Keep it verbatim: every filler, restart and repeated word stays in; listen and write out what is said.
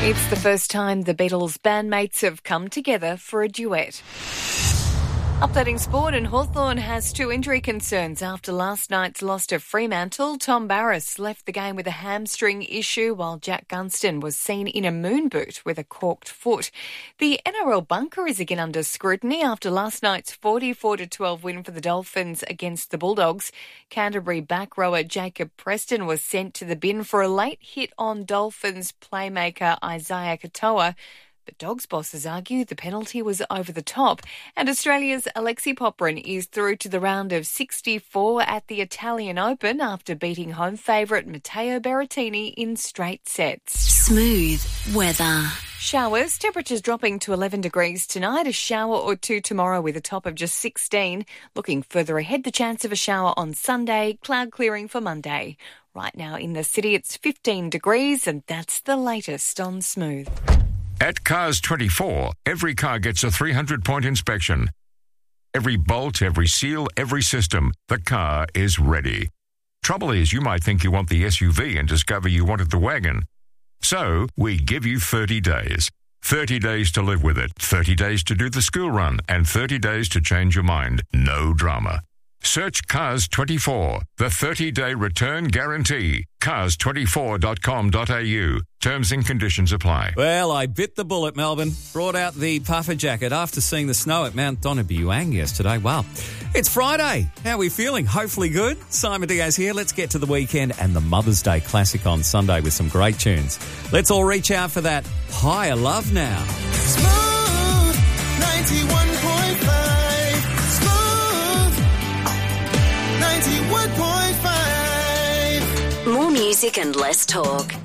It's the first time the Beatles bandmates have come together for a duet. Updating sport, and Hawthorn has two injury concerns after last night's loss to Fremantle. Tom Barrass left the game with a hamstring issue, while Jack Gunston was seen in a moon boot with a corked foot. The N R L bunker is again under scrutiny after last night's forty-four to twelve win for the Dolphins against the Bulldogs. Canterbury back rower Jacob Preston was sent to the bin for a late hit on Dolphins playmaker Isaiah Katoa. But Dogs bosses argue the penalty was over the top. And Australia's Alexei Popyrin is through to the round of sixty-four at the Italian Open after beating home favourite Matteo Berrettini in straight sets. Smooth weather. Showers, temperatures dropping to eleven degrees tonight, a shower or two tomorrow with a top of just sixteen. Looking further ahead, the chance of a shower on Sunday, cloud clearing for Monday. Right now in the city it's fifteen degrees, and that's the latest on Smooth. At Cars twenty-four, every car gets a three hundred point inspection. Every bolt, every seal, every system, the car is ready. Trouble is, you might think you want the S U V and discover you wanted the wagon. So, we give you thirty days. thirty days to live with it, thirty days to do the school run, and thirty days to change your mind. No drama. Search Cars twenty-four, the thirty-day return guarantee. cars twenty-four dot com dot a u. Terms and conditions apply. Well, I bit the bullet, Melbourne. Brought out the puffer jacket after seeing the snow at Mount Donabuang yesterday. Wow. It's Friday. How are we feeling? Hopefully good. Simon Diaz here. Let's get to the weekend and the Mother's Day Classic on Sunday with some great tunes. Let's all reach out for that Higher Love now. Smooth ninety-one point five. Smooth ninety-one point five. More music and less talk.